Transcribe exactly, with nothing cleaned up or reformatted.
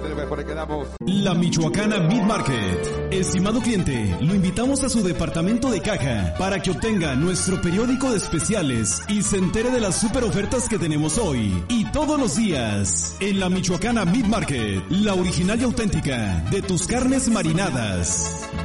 Por ahí quedamos. La Michoacana Meat Market. Estimado cliente, lo invitamos a su departamento de caja para que obtenga nuestro periódico de especiales y se entere de las super ofertas que tenemos hoy y todos los días. En la Michoacana Meat Market, la original y auténtica de tus carnes marinadas.